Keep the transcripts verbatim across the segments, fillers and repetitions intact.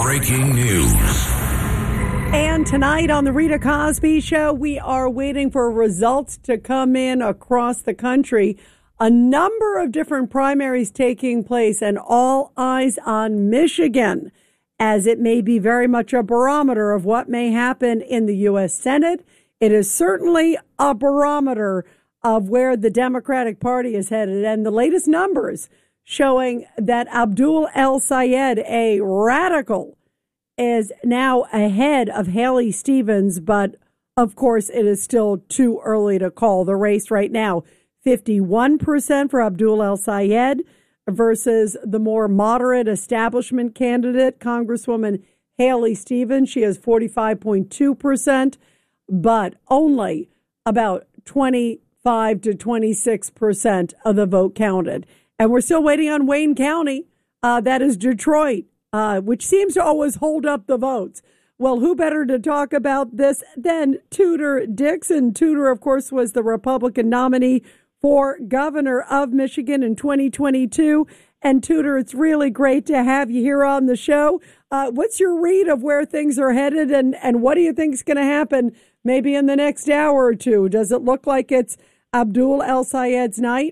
breaking news. And tonight on the Rita Cosby Show, we are waiting for results to come in across the country. A number of different primaries taking place, and all eyes on Michigan, as it may be very much a barometer of what may happen in the U S Senate. It is certainly a barometer of where the Democratic Party is headed. And the latest numbers showing that Abdul El-Sayed, a radical, is now ahead of Haley Stevens, but of course it is still too early to call the race right now. fifty-one percent for Abdul El-Sayed versus the more moderate establishment candidate, Congresswoman Haley Stevens. She has forty-five point two percent, but only about twenty-five to twenty-six percent of the vote counted. And we're still waiting on Wayne County. Uh, that is Detroit. Uh, which seems to always hold up the votes. Well, who better to talk about this than Tudor Dixon? Tudor, of course, was the Republican nominee for governor of Michigan in twenty twenty-two. And Tudor, it's really great to have you here on the show. Uh, what's your read of where things are headed, and, and what do you think is going to happen maybe in the next hour or two? Does it look like it's Abdul El-Sayed's night?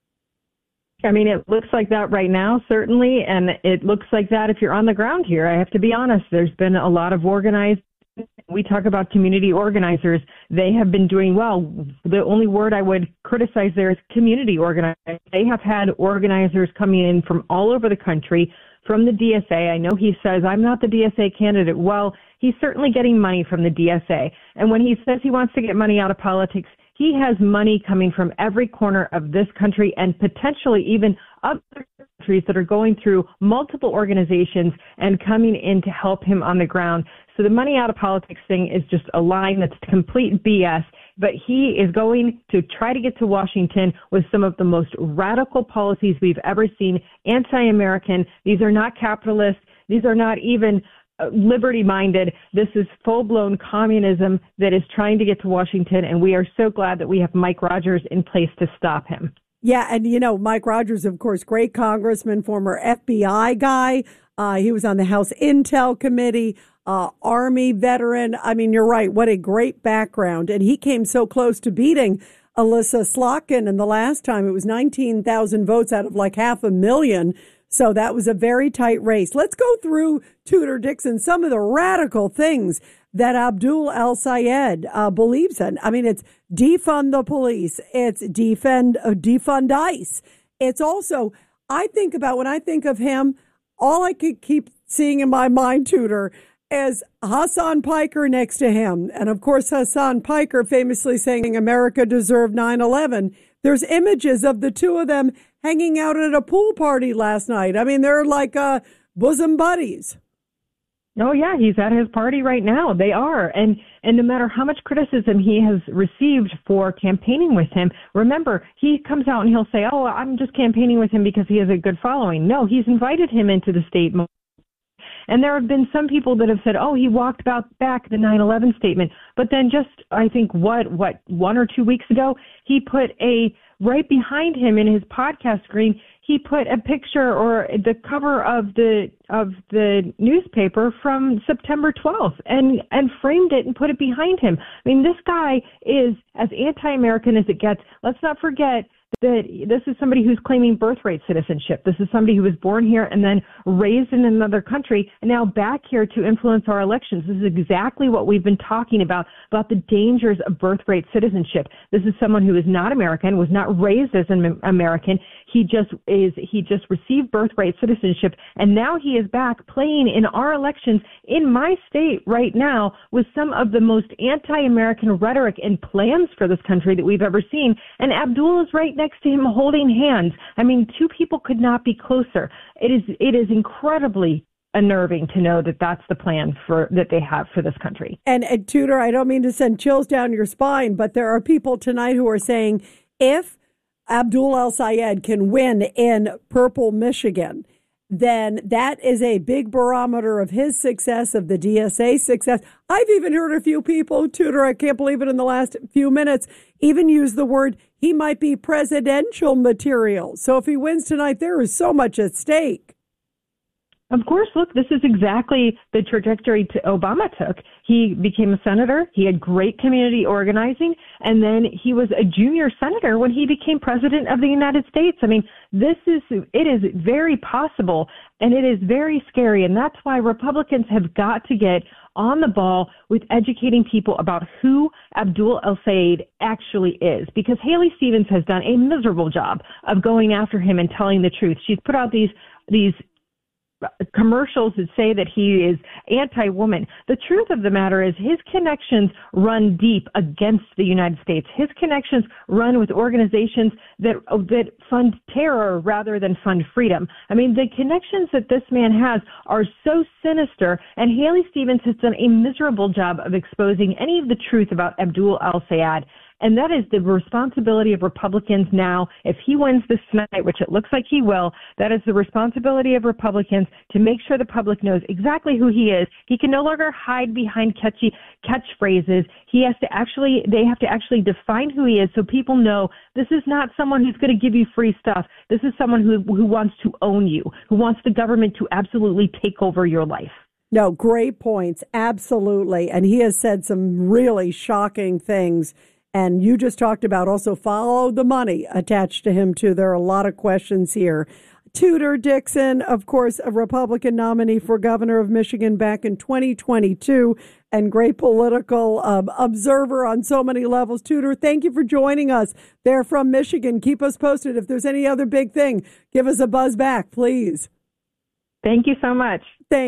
I mean, it looks like that right now, certainly, and it looks like that if you're on the ground here. I have to be honest, there's been a lot of organized. We talk about community organizers. They have been doing well. The only word I would criticize there is community organizers. They have had organizers coming in from all over the country, from the D S A. I know he says, I'm not the D S A candidate. Well, he's certainly getting money from the D S A. And when he says he wants to get money out of politics, he has money coming from every corner of this country and potentially even other countries that are going through multiple organizations and coming in to help him on the ground. So the money out of politics thing is just a line that's complete B S. But he is going to try to get to Washington with some of the most radical policies we've ever seen, anti-American. These are not capitalists. These are not even liberty-minded. This is full-blown communism that is trying to get to Washington, and we are so glad that we have Mike Rogers in place to stop him. Yeah, and you know, Mike Rogers, of course, great congressman, former F B I guy. Uh, he was on the House Intel Committee, uh, Army veteran. I mean, you're right. What a great background. And he came so close to beating Alyssa Slotkin, and the last time it was nineteen thousand votes out of like half a million. So that was a very tight race. Let's go through, Tudor Dixon, some of the radical things that Abdul El-Sayed uh, believes in. I mean, it's defund the police. It's defend, uh, defund ICE. It's also, I think about, when I think of him, all I could keep seeing in my mind, Tudor, is Hassan Piker next to him. And of course, Hassan Piker famously saying America deserved nine eleven. There's images of the two of them hanging out at a pool party last night. I mean, they're like uh, bosom buddies. Oh, yeah, he's at his party right now. They are. And and no matter how much criticism he has received for campaigning with him, remember, he comes out and he'll say, oh, I'm just campaigning with him because he has a good following. No, he's invited him into the state. And there have been some people that have said, oh, he walked about back the nine eleven statement. But then just, I think, what, what, one or two weeks ago, he put a, right behind him in his podcast screen, he put a picture or the cover of the of the newspaper from September twelfth and, and framed it and put it behind him. I mean, this guy is as anti-American as it gets. Let's not forget that this is somebody who's claiming birthright citizenship. This is somebody who was born here and then raised in another country and now back here to influence our elections. This is exactly what we've been talking about, about the dangers of birthright citizenship. This is someone who is not American, was not raised as an American. He just is, he just received birthright citizenship, and now he is back playing in our elections in my state right now with some of the most anti-American rhetoric and plans for this country that we've ever seen. And Abdul is right next to him holding hands. I mean, two people could not be closer. It is, it is incredibly unnerving to know that that's the plan for that they have for this country. And, and Tudor, I don't mean to send chills down your spine, but there are people tonight who are saying if Abdul El-Sayed can win in Purple, Michigan, then that is a big barometer of his success, of the D S A success. I've even heard a few people, Tudor, I can't believe it, in the last few minutes, even use the word he might be presidential material. So if he wins tonight, there is so much at stake. Of course, look, this is exactly the trajectory to Obama took. He became a senator. He had great community organizing. And then he was a junior senator when he became president of the United States. I mean, this is, it is very possible and it is very scary. And that's why Republicans have got to get on the ball with educating people about who Abdul El-Sayed actually is, because Haley Stevens has done a miserable job of going after him and telling the truth. She's put out these, these, commercials that say that he is anti-woman. The truth of the matter is his connections run deep against the United States. His connections run with organizations that that fund terror rather than fund freedom. I mean, the connections that this man has are so sinister, and Haley Stevens has done a miserable job of exposing any of the truth about Abdul El-Sayed. And that is the responsibility of Republicans now. If he wins this tonight, which it looks like he will, that is the responsibility of Republicans to make sure the public knows exactly who he is. He can no longer hide behind catchy catchphrases. He has to actually, they have to actually define who he is so people know this is not someone who's going to give you free stuff. This is someone who, who wants to own you, who wants the government to absolutely take over your life. No, great points. Absolutely. And he has said some really shocking things. And you just talked about also follow the money attached to him, too. There are a lot of questions here. Tudor Dixon, of course, a Republican nominee for governor of Michigan back in twenty twenty-two and great political um, observer on so many levels. Tudor, thank you for joining us. They're from Michigan. Keep us posted. If there's any other big thing, give us a buzz back, please. Thank you so much. Thank